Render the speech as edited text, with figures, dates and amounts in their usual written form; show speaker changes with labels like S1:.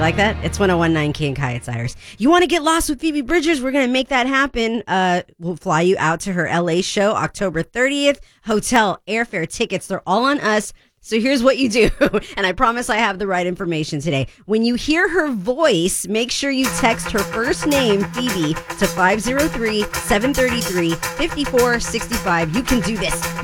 S1: like that? It's 101.9 King Kai Cyrus. You want to get lost with Phoebe Bridgers? We're going to make that happen. We'll fly you out to her LA show October 30th. Hotel, airfare, tickets, they're all on us. So here's what you do, and I promise I have the right information today. When you hear her voice, make sure you text her first name, Phoebe, to 503-733-5465. You can do this.